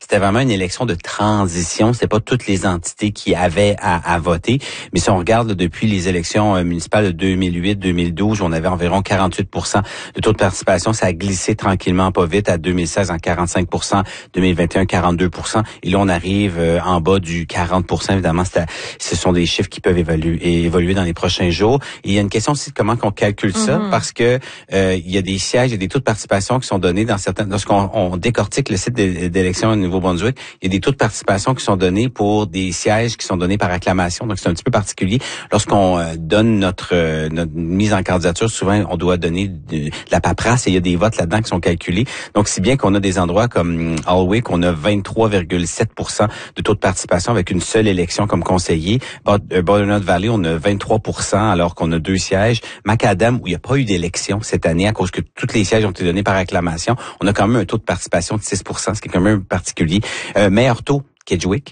c'était vraiment une élection de transition. C'était pas toutes les entités qui avaient à voter. Mais si on regarde là, depuis les élections municipales de 2008-2012, on avait environ 48% de taux de participation. Ça a glissé tranquillement, pas vite, à 2016 en 45%, 2021 42%. Et là, on arrive en bas du 40%. Évidemment, ce sont des chiffres qui peuvent évoluer dans les prochains jours. Et il y a une question aussi de comment on calcule ça, parce que il y a des sièges, il y a des taux de participation qui sont donnés dans certains. Lorsqu'on décortique le site d'élection au Nouveau-Brunswick, il y a des taux de participation qui sont donnés pour des sièges qui sont donnés par acclamation. Donc, c'est un petit peu particulier. Lorsqu'on donne notre mise en candidature, souvent, on doit donner de la paperasse et il y a des votes là-dedans qui sont calculés. Donc, si bien qu'on a des endroits comme Alwick, on a 23,7% de taux de participation avec une seule élection comme conseiller. Butternut Valley, on a 23% alors qu'on a 2 sièges. Macadam, où il n'y a pas eu d'élection cette année à cause que tous les sièges ont été donnés par acclamation, on a quand même un taux de participation de 6%, ce qui est quand même particulier. Meilleur taux, Kedgewick,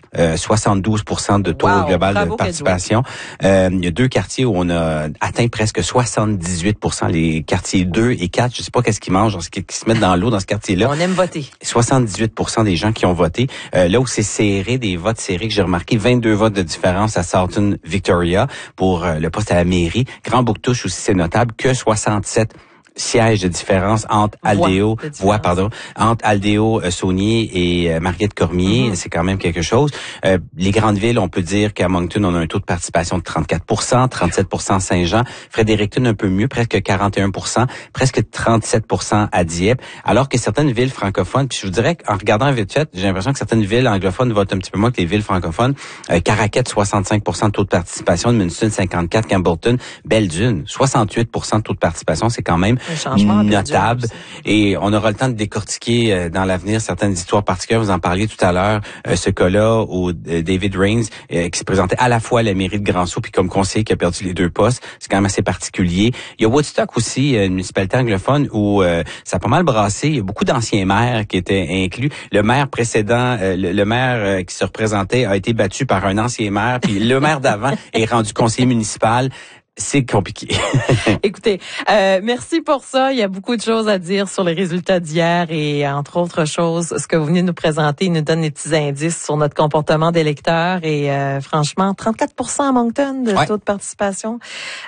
72% de taux global de participation. Il y a 2 quartiers où on a atteint presque 78%, les quartiers 2 et 4. Je sais pas qu'est-ce qu'ils mangent, qui se mettent dans l'eau dans ce quartier-là. On aime voter. 78% des gens qui ont voté. Là où c'est serré, des votes serrés que j'ai remarqué, 22 votes de différence à Salton Victoria pour le poste à la mairie. Grand Bouctouche aussi, c'est notable, que 67 sièges de différence entre Aldéo, entre Aldéo Saunier et Mariette Cormier, c'est quand même quelque chose. Les grandes villes, on peut dire qu'à Moncton, on a un taux de participation de 34%, 37% Saint-Jean, Fredericton un peu mieux, presque 41%, presque 37% à Dieppe, alors que certaines villes francophones, puis je vous dirais qu'en regardant vite fait, j'ai l'impression que certaines villes anglophones votent un petit peu moins que les villes francophones. Caraquet, 65% de taux de participation, Edmundston 54%, Campbellton, Belle-Dune, 68% de taux de participation, c'est quand même notable. Et on aura le temps de décortiquer dans l'avenir certaines histoires particulières. Vous en parliez tout à l'heure, ce cas-là où David Rains, qui s'est présenté à la fois à la mairie de Grand-Sault puis comme conseiller qui a perdu les 2 postes, c'est quand même assez particulier. Il y a Woodstock aussi, une municipalité anglophone où ça a pas mal brassé. Il y a beaucoup d'anciens maires qui étaient inclus. Le maire précédent, le maire qui se représentait a été battu par un ancien maire, puis le maire d'avant est rendu conseiller municipal. C'est compliqué. Écoutez, merci pour ça. Il y a beaucoup de choses à dire sur les résultats d'hier et entre autres choses, ce que vous venez de nous présenter nous donne des petits indices sur notre comportement d'électeurs et franchement, 34% à Moncton de taux de participation,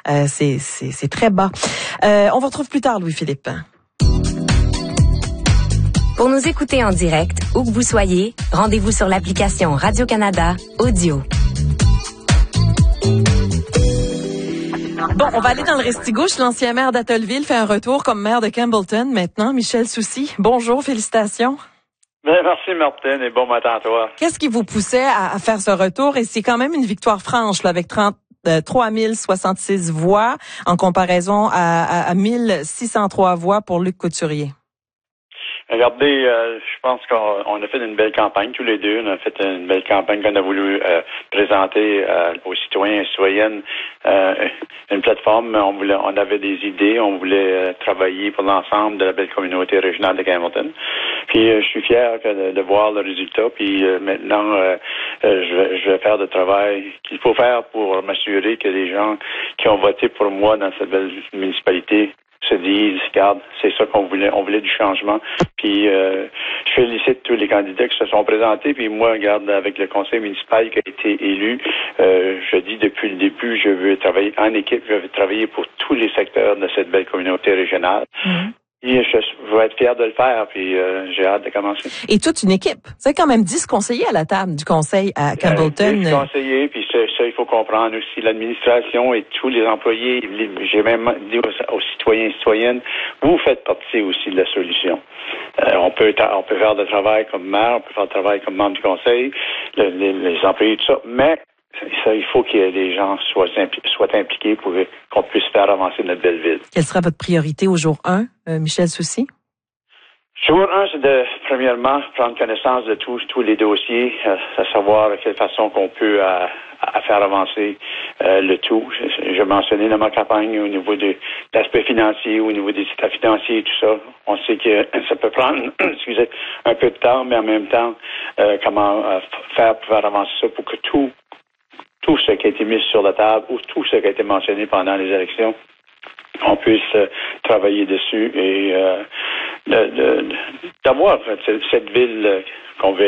c'est très bas. On vous retrouve plus tard, Louis-Philippe. Pour nous écouter en direct, où que vous soyez, rendez-vous sur l'application Radio-Canada Audio. Bon, on va aller dans le Restigouche. L'ancien maire d'Atholville fait un retour comme maire de Campbellton maintenant. Michel Soucy, bonjour, félicitations. Bien, merci Martine et bon matin à toi. Qu'est-ce qui vous poussait à faire ce retour? Et c'est quand même une victoire franche là, avec 3 066 voix en comparaison à 1 603 voix pour Luc Couturier. Regardez, je pense qu'on a fait une belle campagne tous les deux. On a fait une belle campagne qu'on a voulu présenter aux citoyens et citoyennes une plateforme. On avait des idées, on voulait travailler pour l'ensemble de la belle communauté régionale de Campbellton. Puis je suis fier de voir le résultat. Puis maintenant, je vais faire le travail qu'il faut faire pour m'assurer que les gens qui ont voté pour moi dans cette belle municipalité se disent, regarde, c'est ça qu'on voulait. On voulait du changement. Puis je félicite tous les candidats qui se sont présentés. Puis moi, regarde, avec le conseil municipal qui a été élu, je dis depuis le début, je veux travailler en équipe, je veux travailler pour tous les secteurs de cette belle communauté régionale. Et je vais être fier de le faire, puis j'ai hâte de commencer. Et toute une équipe. C'est quand même 10 conseillers à la table du conseil à Campbellton. 10 conseillers, puis ça, il faut comprendre aussi l'administration et tous les employés. J'ai même dit aux citoyens et citoyennes, vous faites partie aussi de la solution. On peut faire le travail comme maire, on peut faire le travail comme membre du conseil, les employés, tout ça, mais ça, il faut que les gens soient impliqués pour qu'on puisse faire avancer notre belle ville. Quelle sera votre priorité au jour 1, Michel Soucy? Jour 1, c'est de, premièrement, prendre connaissance de tous les dossiers, à savoir de quelle façon qu'on peut à faire avancer le tout. Je mentionnais dans ma campagne au niveau de l'aspect financier, au niveau des états financiers et tout ça. On sait que ça peut prendre un peu de temps, mais en même temps, comment faire pour faire avancer ça pour que tout ce qui a été mis sur la table ou tout ce qui a été mentionné pendant les élections, on puisse travailler dessus et d'avoir cette ville qu'on veut